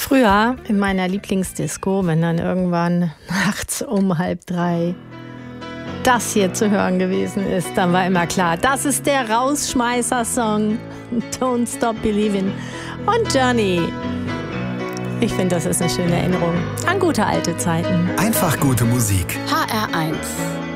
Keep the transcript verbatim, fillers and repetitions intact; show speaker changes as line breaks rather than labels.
Früher in meiner Lieblingsdisco, wenn dann irgendwann nachts um halb drei das hier zu hören gewesen ist, dann war immer klar, das ist der Rausschmeißer-Song Don't Stop Believin' und Journey. Ich finde, das ist eine schöne Erinnerung an gute alte Zeiten.
Einfach gute Musik.
H R eins